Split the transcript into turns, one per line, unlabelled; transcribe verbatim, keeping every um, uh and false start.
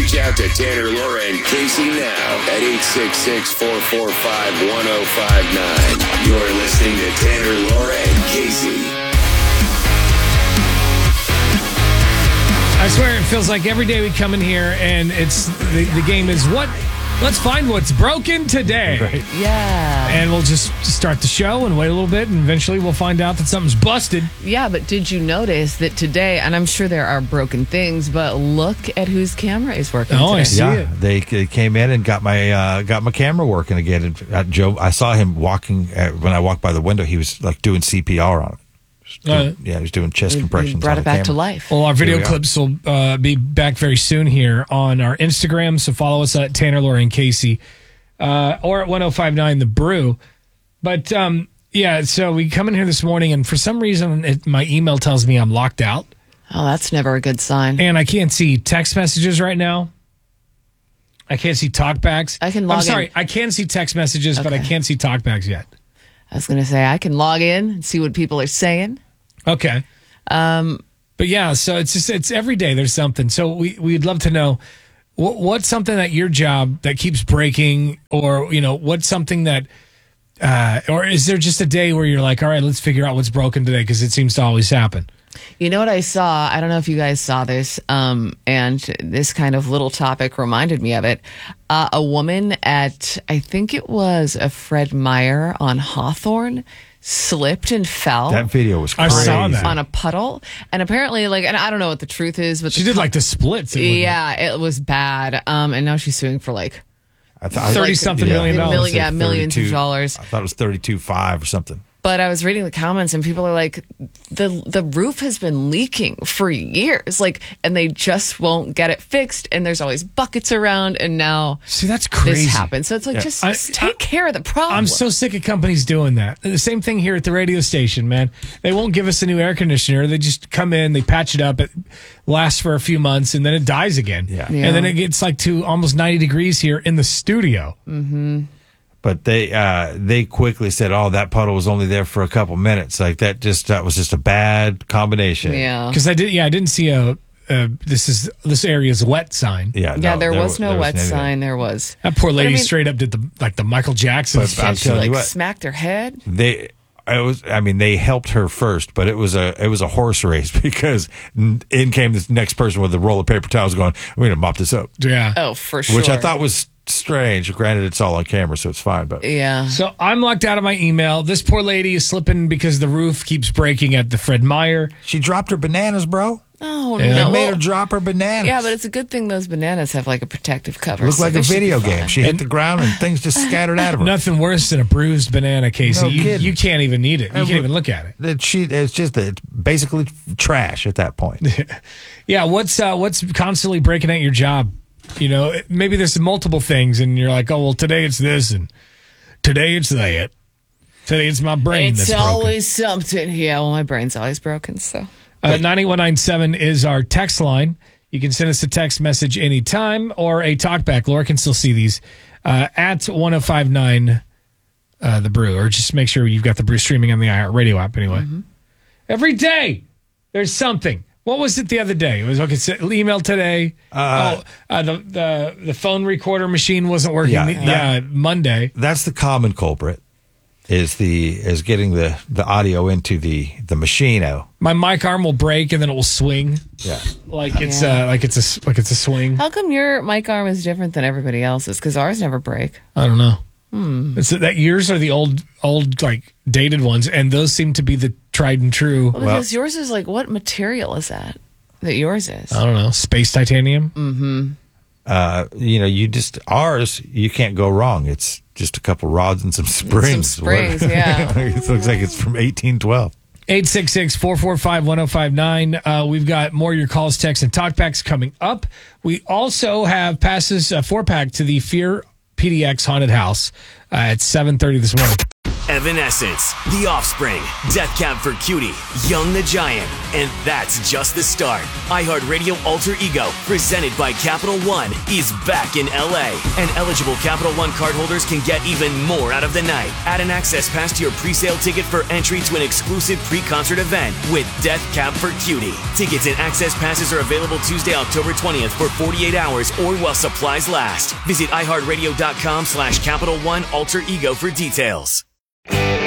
Reach out to Tanner, Laura, and Casey now at eight six six, four four five, one oh five nine. You're listening to Tanner, Laura, and Casey.
I swear it feels like every day we come in here and it's the, the game is what? Let's find what's broken today.
Right.
Yeah.
And we'll just start the show and wait a little bit, and eventually we'll find out that something's busted.
Yeah, but did you notice that today, and I'm sure there are broken things, but look at whose camera is working
Oh,
today.
I see
Yeah,
it.
they, they came in and got my uh, got my camera working again. And uh, Joe, I saw him walking uh, when I walked by the window. He was like doing C P R on it. Just doing-
Uh,
yeah, he was doing chest
We-
compressions.
we brought
on
it
the
back to
camera.
life.
Well, our video
Here we are.
clips will uh, be back very soon here on our Instagram. So follow us at Tanner, Laura, and Casey, uh, or at one oh five nine The Brew. But um, yeah, so we come in here this morning, and for some reason, it, my email tells me I'm locked out,
Oh, that's never a good sign.
and I can't see text messages right now. I can't see talkbacks.
I can log
I'm sorry,
in.
I can see text messages, but I
Okay.
can't see talkbacks yet.
I was going to say, I can log in and see what people are saying.
Okay.
Um,
But yeah, so it's just it's every day there's something. So we we'd love to know what, what's something at your job that keeps breaking, or you know, what's something that, uh, or is there just a day where you're like, all right, let's figure out what's broken today, because it seems to always happen.
You know what I saw? I don't know if you guys saw this, um, and this kind of little topic reminded me of it. Uh, a woman at, I think it was a Fred Meyer on Hawthorne, slipped and fell
That video was
I
crazy.
saw that.
on a puddle. And apparently, like, and I don't know what the truth is, but
She
the
did like the splits. It looked like.
yeah, it was bad. Um, and now she's suing for like
I th- I-
thirty something
yeah.
million
Mil-
dollars.
yeah, millions of
thirty-two
dollars.
I thought it was thirty-two five or something.
But I was reading the comments, and people are like, the the roof has been leaking for years, like, and they just won't get it fixed. And there's always buckets around, and now
See, that's crazy.
this happened. So it's like,
Yeah.
just,
I-
just take care of the problem.
I'm so sick of companies doing that. The same thing here at the radio station, man. They won't give us a new air conditioner. They just come in, they patch it up, it lasts for a few months, and then it dies again.
Yeah.
Yeah.
And then it gets like to almost ninety degrees here in the studio.
But they uh, they quickly said, "Oh, that puddle was only there for a couple minutes." Like that, just that was just a bad combination.
yeah.
Because I did, yeah, I didn't see a, a this is this area's wet sign.
yeah,
Yeah,
no,
there, was no
there
wet
anything.
sign. There was.
That poor lady
mean-
straight up did the like the Michael Jackson.
But
stuff.
I'm
And she
telling
like
you what.
smacked her head.
They, it was. I mean, they helped her first, but it was a it was a horse race because in came this next person with a roll of paper towels, going, "We're gonna mop this up,"
Yeah.
Oh, for sure.
which I thought was strange. Granted, it's all on camera, so it's fine. But
Yeah.
So I'm locked out of my email. This poor lady is slipping because the roof keeps breaking at the Fred Meyer.
she dropped her bananas, bro.
Oh,
Yeah.
no.
It made her
Well,
drop her bananas.
yeah, but it's a good thing those bananas have like a protective cover.
Looked
so
like
they
a
should be
video
fine.
game. She hit the ground and things just scattered out of her.
Nothing worse than a bruised banana, Casey.
No
you,
kidding.
you can't even eat it. You
Uh,
can't even look at it.
That she, it's just it's basically trash at that point.
Yeah, what's uh, what's constantly breaking at your job? You know, it- maybe there's multiple things, and you're like, oh, well, today it's this, and today it's that. Today it's my brain
It's
that's
always something. Yeah, well, my brain's always broken, so.
broken. Uh, nine eight one nine seven is our text line. You can send us a text message anytime or a talkback. Laura can still see these uh, at one oh five nine uh, The Brew, or just make sure you've got The Brew streaming on the iHeartRadio app anyway.
Mm-hmm.
Every day there's something. What was it the other day? It was okay. So email today.
Uh,
oh, uh, the the the phone recorder machine wasn't working.
Yeah,
Yeah,
that-
Monday.
That's the common culprit. Is the is getting the, the audio into the the machino.
My mic arm will break and then it will swing
Yeah.
like it's
Yeah.
uh, like it's a like it's a swing.
How come your mic arm is different than everybody else's? Because ours never break.
I don't know.
Hmm.
It's that yours are the old old like dated ones, and those seem to be the tried and true.
Well, because yours is like, what material is that? That yours is?
I don't know, space titanium.
Mm.
Uh, you know, you just ours. You can't go wrong. It's just a couple rods and some springs.
springs, yeah.
It looks like it's from eighteen twelve.
eight six six, four four five, one oh five nine. Uh, we've got more of your calls, texts, and talkbacks coming up. We also have passes, a four-pack to the Fear P D X Haunted House uh, at seven thirty this morning.
Evanescence, The Offspring, Death Cab for Cutie, Young the Giant, and that's just the start. iHeartRadio Alter Ego, presented by Capital One, is back in L A, and eligible Capital One cardholders can get even more out of the night. Add an access pass to your pre-sale ticket for entry to an exclusive pre-concert event with Death Cab for Cutie. Tickets and access passes are available Tuesday, October twentieth for forty-eight hours or while supplies last. Visit iHeartRadio.com slash Capital One Alter Ego for details.